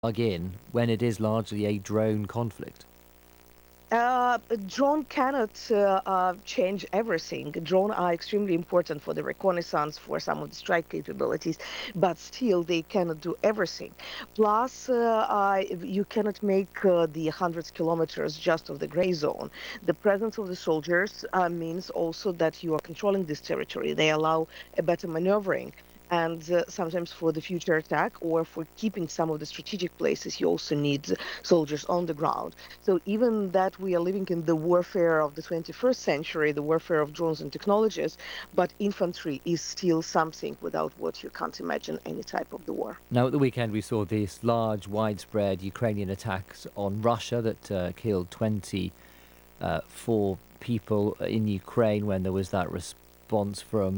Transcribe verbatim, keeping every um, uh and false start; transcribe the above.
plug in when it is largely a drone conflict? Uh, a drone cannot uh, uh, change everything. Drone are extremely important for the reconnaissance, for some of the strike capabilities, but still they cannot do everything. Plus, uh, uh, you cannot make uh, the hundreds kilometers just of the gray zone. The presence of the soldiers uh, means also that you are controlling this territory. They allow a better maneuvering. And uh, sometimes for the future attack or for keeping some of the strategic places, you also need soldiers on the ground. So even that we are living in the warfare of the twenty-first century, the warfare of drones and technologies, but infantry is still something without what you can't imagine any type of the war. Now, at the weekend, we saw these large, widespread Ukrainian attacks on Russia that uh, killed twenty-four people in Ukraine when there was that response from